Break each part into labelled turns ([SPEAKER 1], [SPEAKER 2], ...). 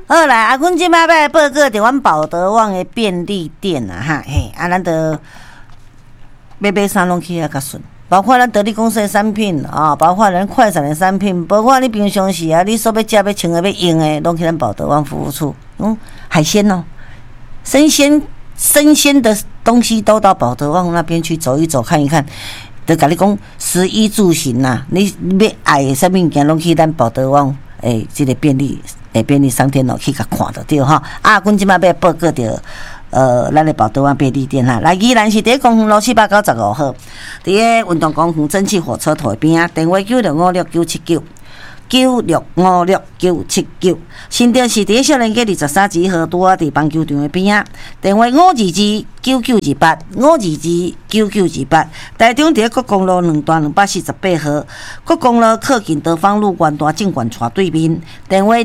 [SPEAKER 1] 好啦，阮即摆要报告着阮宝德旺的便利店啊，哈嘿，咱着要买啥拢去遐较顺，包括咱得力公司的产品啊，包括咱快闪的产品，包括你平常时啊，你所要食、要穿的、要用的，拢去咱宝德旺服务处。海鲜哦，生鲜的东西都到宝德旺那边去走一走、看一看。就甲你讲，食衣住行呐，你要爱的啥物件，拢去咱宝德旺这个便利商店去甲看到对哈。阮即摆要报告着。咱的宝德旺便利店哈，来宜兰是第公园路78915号，伫个运动公园蒸汽火车头边啊，电话96569799，96569799，新店是伫少年街23支号，拄啊伫棒球场的边啊，电话5229928，5229928，台中伫国公路2段248号，国公路靠近德芳路元大证券斜对面，电话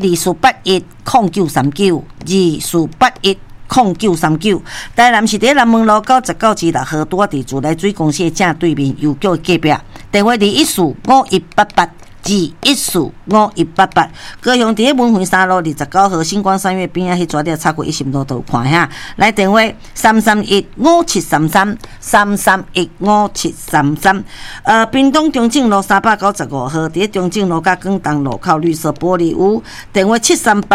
[SPEAKER 1] 24810939，24810939，台南是伫南门路99支6号，拄啊伫自来水公司正对面，邮局隔壁，电话214518，214518。高雄伫文惠三路29号星光三月边啊，迄抓条插过10路都有看哈。来电话3315733，3315733。屏东中正路395号，伫中正路甲广东路口绿色玻璃屋，电话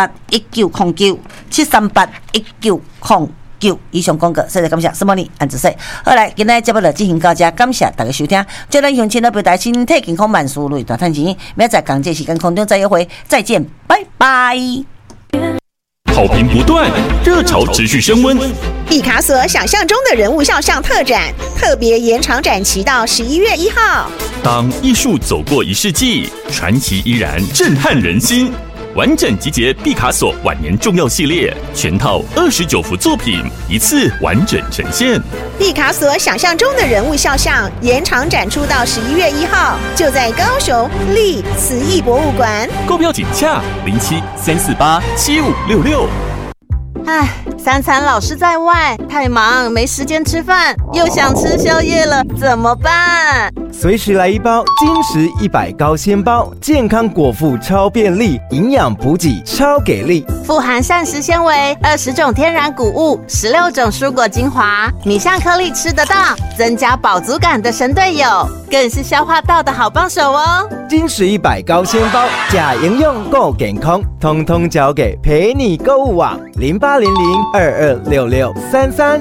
[SPEAKER 1] 7381909，7381909。以上广告，谢谢感谢，什么呢？安子说，好来，今天节目就进行到这，感谢大家收听。祝咱乡亲老朋友身体健康，万事如意，大赚钱。明仔载港这时间空中再约会，再见，拜拜。
[SPEAKER 2] 好评不断，热潮持续升温。
[SPEAKER 3] 毕卡索想象中的人物肖像特展，特别延长展期到11月1号。
[SPEAKER 2] 当艺术走过1世纪，传奇依然震撼人心。完整集结毕卡索晚年重要系列，全套29幅作品，一次完整呈现。
[SPEAKER 3] 毕卡索想象中的人物肖像延长展出到11月1号，就在高雄立慈艺博物馆。
[SPEAKER 2] 购票请洽07-348-7566。
[SPEAKER 4] 三餐老是在外，太忙没时间吃饭，又想吃宵夜了，怎么办？
[SPEAKER 5] 随时来一包金石100高纤包，健康果腹超便利，营养补给超给力，
[SPEAKER 4] 富含膳食纤维、20种天然谷物、16种蔬果精华，米香颗粒吃得到，增加饱足感的神队友，更是消化道的好帮手哦。
[SPEAKER 5] 金石100高纤包，假营养够健康，通通交给陪你购物网0800226633。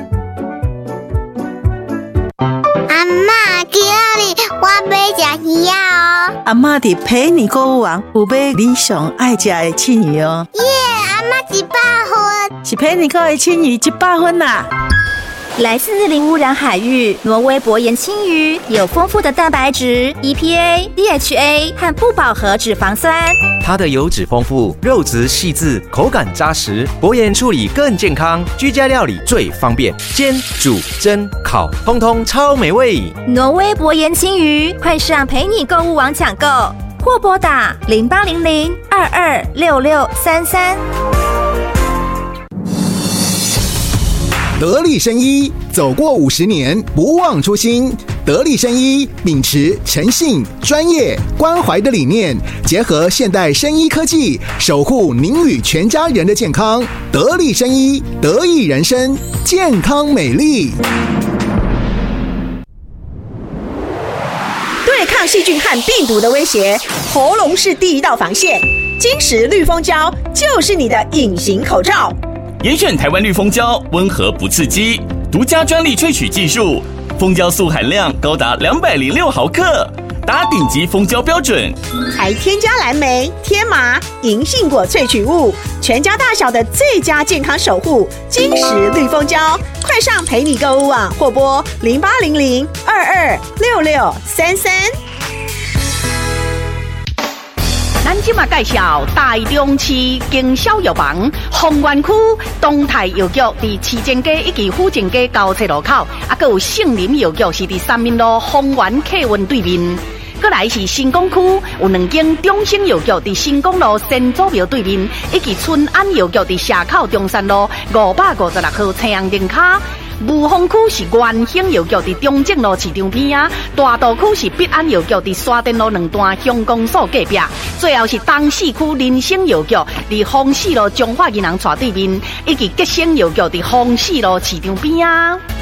[SPEAKER 6] 阿嬷，今日我要吃鱼哦。
[SPEAKER 7] 阿嬷伫陪你购物网有买你上爱吃的青鱼哦。
[SPEAKER 6] 耶，阿嬷100分，
[SPEAKER 7] 是陪你购的青鱼100分啦。
[SPEAKER 8] 来自零污染海域，挪威薄盐青鱼有丰富的蛋白质、EPA、DHA 和不饱和脂肪酸。
[SPEAKER 9] 它的油脂丰富，肉质细致，口感扎实，薄盐处理更健康，居家料理最方便，煎、煮、蒸、烤，通通超美味。
[SPEAKER 8] 挪威薄盐青鱼，快上陪你购物网抢购，或拨打0800226633。
[SPEAKER 10] 得力生医走过50年，不忘初心。得力生医秉持诚信、专业、关怀的理念，结合现代生医科技，守护您与全家人的健康。得力生医，得益人生，健康美丽。
[SPEAKER 3] 对抗细菌和病毒的威胁，喉咙是第一道防线。金石绿蜂胶就是你的隐形口罩。
[SPEAKER 2] 严选台湾绿蜂胶，温和不刺激，独家专利萃取技术，蜂胶素含量高达206毫克，达顶级蜂胶标准，
[SPEAKER 3] 还添加蓝莓、天麻、银杏果萃取物，全家大小的最佳健康守护。金石绿蜂胶，快上陪你购物网或拨0800226633。
[SPEAKER 11] 咱今嘛介绍台中市经销药房丰原区东泰药局，伫市前街以及府前街交叉路口，还有杏林药局是伫三民路丰原客运对面。过来是新港区有2间中兴药局，伫新港路新祖庙对面，以及春安药局伫社口中山路556号青阳灯卡。 雾峰区是元兴药局伫中正路市场边啊，大道区是必安药局伫沙田路2段乡公所隔壁，最后是东市区林生药局伫丰市路中华银行斜对面，以及吉生药局伫丰市路市场边啊。